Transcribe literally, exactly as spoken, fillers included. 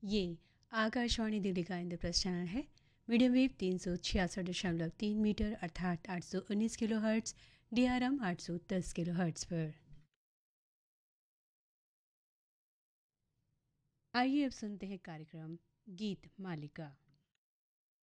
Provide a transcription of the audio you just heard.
ये आकाशवाणी दिल्ली का इंद्रप्रस्थ चैनल है। मीडियम वेव तीन सौ छियासठ दशमलव तीन मीटर अर्थात आठ सौ उन्नीस kilo hertz, D R M आठ सौ दस किलो हर्ट्स पर। आइए अब सुनते हैं कार्यक्रम गीत मालिका।